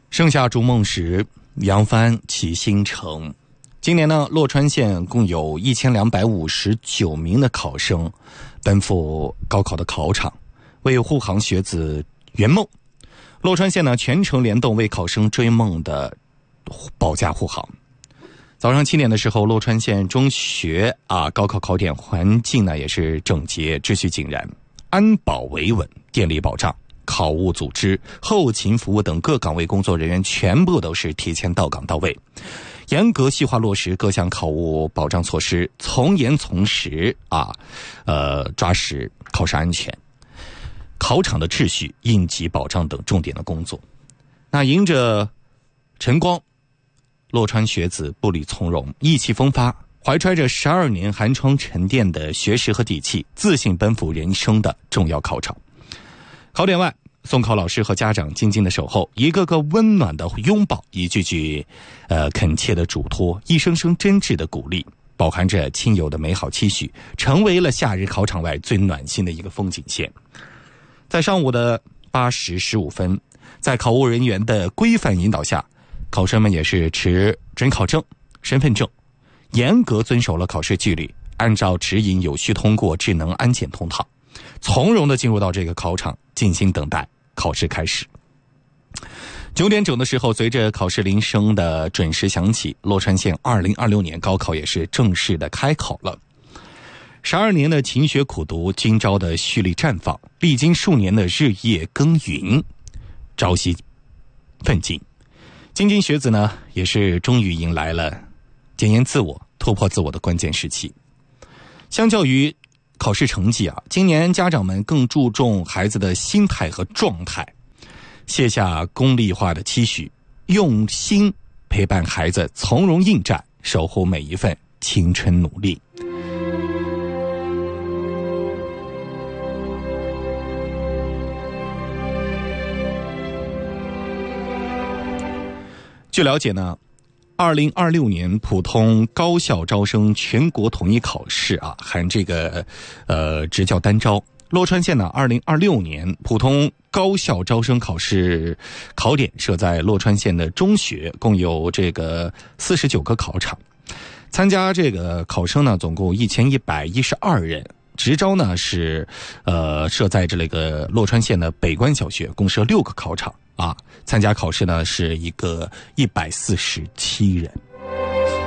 盛夏逐梦时，扬帆起新城。今年呢，洛川县共有1259名的考生奔赴高考的考场，为护航学子圆梦。洛川县呢，全程联动为考生追梦的保驾护航。早上7点的时候，洛川县中学高考考点环境呢也是整洁，秩序井然，安保维稳，电力保障，考务组织、后勤服务等各岗位工作人员全部都是提前到岗到位，严格细化落实各项考务保障措施，从严从实抓实考试安全、考场的秩序、应急保障等重点的工作。那迎着晨光，洛川学子步履从容，意气风发，怀揣着12年寒窗沉淀的学识和底气，自信奔赴人生的重要考场。考点外，送考老师和家长静静的守候，一个个温暖的拥抱，一句句恳切的嘱托，一声声真挚的鼓励，饱含着亲友的美好期许，成为了夏日考场外最暖心的一个风景线。在上午的8时15分，在考务人员的规范引导下，考生们也是持准考证、身份证，严格遵守了考试纪律，按照指引有序通过智能安检通道，从容地进入到这个考场，静心等待考试开始。9点整的时候，随着考试铃声的准时响起，洛川县2026年高考也是正式的开考了。12年的勤学苦读，今朝的蓄力绽放，历经数年的日夜耕耘，朝夕奋进，菁菁学子呢也是终于迎来了检验自我、突破自我的关键时期。相较于考试成绩今年家长们更注重孩子的心态和状态，卸下功利化的期许，用心陪伴孩子从容应战，守护每一份青春努力。据了解呢，2026年普通高校招生全国统一考试含这个职教单招。洛川县呢，2026年普通高校招生考试考点设在洛川县的中学，共有这个49个考场，参加这个考生呢总共1112人。职招呢是设在这个洛川县的北关小学，共设6个考场参加考试呢是一个147人。